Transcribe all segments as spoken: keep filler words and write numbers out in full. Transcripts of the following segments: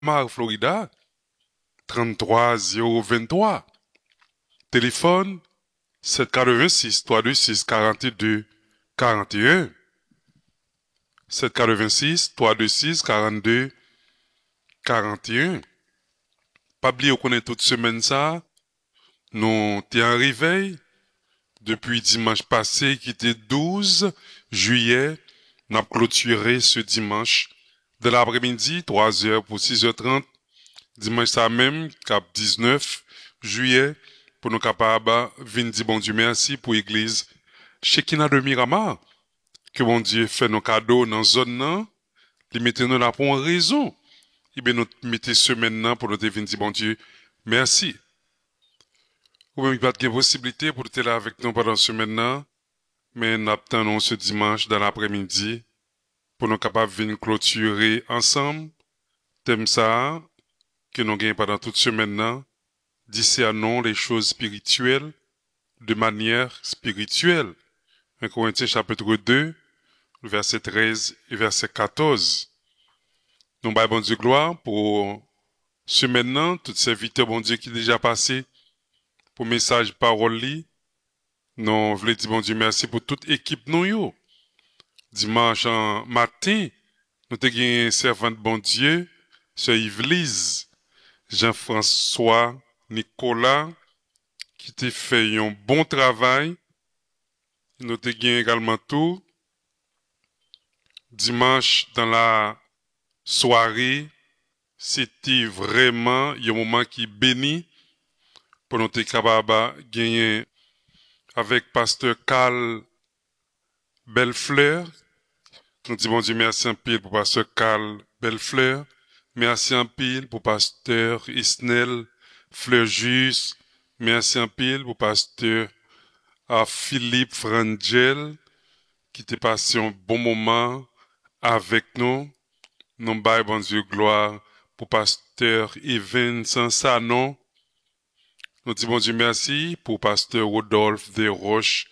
Mar, Florida, trente-trois zéro vingt-trois. Téléphone, sept cent quatre-vingt-six, trois cent vingt-six, quarante-deux, quarante et un. sept cent quatre-vingt-six, trois cent vingt-six, quarante-deux, quarante et un. Pas oublier qu'on est toute semaine ça. Nous, t'es en réveil. Depuis dimanche passé, qui était douze juillet, nous avons clôturé ce dimanche de l'après-midi, trois heures pour six heures trente. Dimanche ça même, cap dix-neuf juillet, pour nous capables venir dire bon Dieu merci pour l'église Shekinah de Miramar. Que bon Dieu fait nos cadeaux dans la zone là, il mettez nous là pour une raison. Et bien nous mettez semaine là pour nous venir dire bon Dieu merci. Ou même il n'y a pas de possibilité pour être là avec nous pendant ce semaine là, mais nous attendons ce dimanche dans l'après-midi pour nous capables de venir clôturer ensemble thème ça que nous gagnons pendant toute semaine là, discernons les choses spirituelles de manière spirituelle. un Corinthiens chapitre deux, verset treize et verset quatorze. Nous bâillons bon Dieu gloire pour ce maintenant, toutes ces vites bon Dieu qui est déjà passé pour message parole li. Nous voulons dire bon Dieu merci pour toute équipe nous yo. Dimanche en matin, nous avons gagné servante bon Dieu, Sœur Yvelise, Jean-François, Nicolas, qui t'a fait un bon travail. Nous avons gagné également tout. Dimanche dans la soirée, c'était vraiment un moment qui béni pour nous être capables de gagner avec pasteur Carl Bellefleur. Nous disons bon Dieu merci en pile pour pasteur Carl Bellefleur. Merci en pile pour pasteur Isnel Fleurjus. Merci en pile pour pasteur à Philippe Frangel qui t'a passé un bon moment avec nous. Nous baillons bon Dieu gloire pour pasteur Evan Sansanon. Nous disons bon Dieu merci pour pasteur Rodolphe Desroches,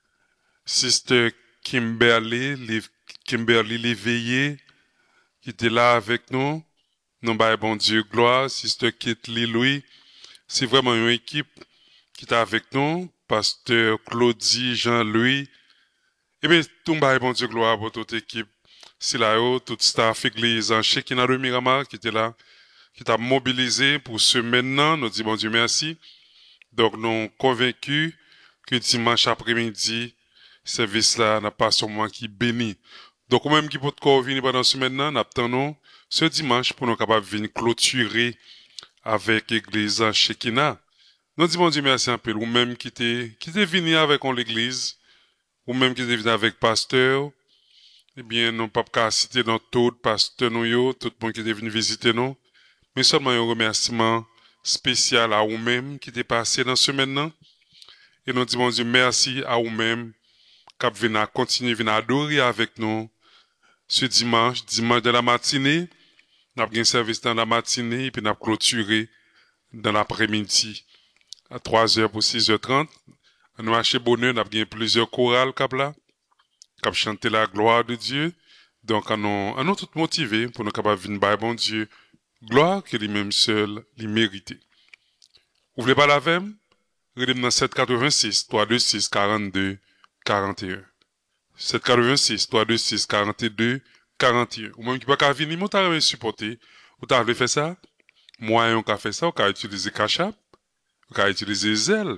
sister Kimberly, Kimberly Léveillé, qui était là avec nous. Nous baillons bon Dieu gloire, sister Kitty Louis. C'est vraiment une équipe qui est avec nous, pasteur Claudie Jean-Louis. Et bien, tout baillons bon Dieu gloire pour toute équipe. C'est là, toute staff église en Shekinah de Miramar qui était là, qui t'a mobilisé pour ce maintenant. Nous disons bon Dieu merci. Donc, nous sommes convaincus que dimanche après-midi, service là n'a pas seulement qui bénit. Donc, même qui peut venir pendant ce maintenant, nous attendons ce dimanche pour nous capables de venir clôturer avec l'église en Shekinah. Nous disons bon Dieu merci un peu, ou même qui était, qui était venu avec l'église, ou même qui était venu avec pasteur. Eh bien, nous pas qu'à citer dans tout pasteur nous yo, tout le monde qui est venu visiter nous, mais seulement un remerciement spécial à vous-même qui est passé dans ce maintenant. Et nous disons Dieu merci à vous-même qui venir continuer venir adorer avec nous ce dimanche, dimanche de la matinée. Nous avons un service dans la matinée et puis nous avons clôturé dans l'après-midi à trois heures pour six heures trente. Nous avons acheté bonheur, nous avons plusieurs chorales qui là. Cap chanter la gloire de Dieu. Donc, on nous, nous tous motivés pour nous capables de venir bon Dieu. Gloire que lui-même seul, lui mérite. Vous voulez pas la même? Regardez dans sept cent quatre-vingt-six, trois cent vingt-six, quarante-deux, quarante et un. sept cent quatre-vingt-six, trois cent vingt-six, quarante-deux, quarante et un. Ou même qui pas qu'à venir, vous t'avez supporté. Vous t'avez fait ça? Moi, on a fait ça, on a utilisé Cachap, on a utilisé Zelle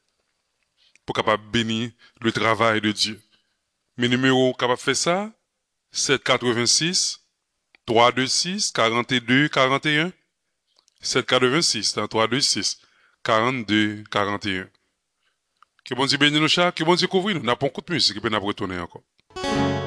pour capable bénir le travail de Dieu. Mes numéros capable de faire ça, sept cent quatre-vingt-six, trois cent vingt-six, quarante-deux, quarante et un. sept cent quatre-vingt-six, trois cent vingt-six, quarante-deux, quarante et un. Que bon Dieu bénisse nos chats, que bon Dieu couvre nous. N'a pas un coup de musique, et puis n'a pas retourné encore.